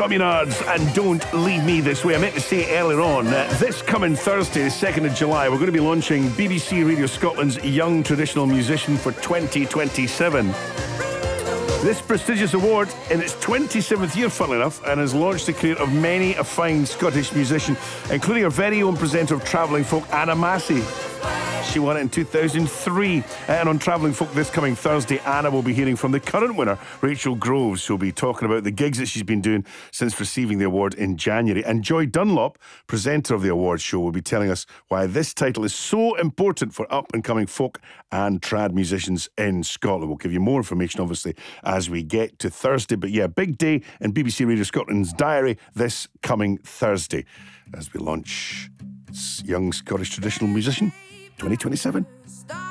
Communards and Don't Leave Me This Way. I meant to say earlier on, this coming Thursday, the 2nd of July, we're going to be launching BBC Radio Scotland's Young Traditional Musician for 2027. This prestigious award in its 27th year, funnily enough, and has launched the career of many a fine Scottish musician, including our very own presenter of Travelling Folk, Anna Massey. She won it in 2003. And on Travelling Folk this coming Thursday, Anna will be hearing from the current winner, Rachel Groves, who'll be talking about the gigs that she's been doing since receiving the award in January. And Joy Dunlop, presenter of the awards show, will be telling us why this title is so important for up-and-coming folk and trad musicians in Scotland. We'll give you more information, obviously, as we get to Thursday. But yeah, big day in BBC Radio Scotland's diary this coming Thursday as we launch Young Scottish Traditional Musician 2027.